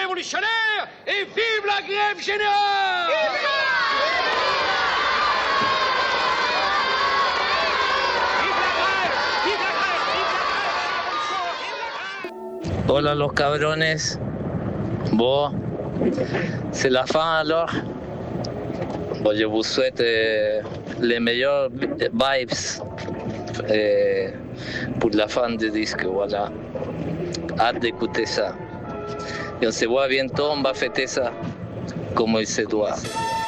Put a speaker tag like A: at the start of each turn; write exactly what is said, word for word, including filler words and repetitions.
A: révolutionnaire et vive la grève générale!
B: Hola los cabrones. Bon, c'est la fin alors. Bon, je vous souhaite euh, les meilleures vibes euh, pour la fin du disque, voilà. Hâte d'écouter ça. Et on se voit bientôt, on va fêter ça comme il se doit.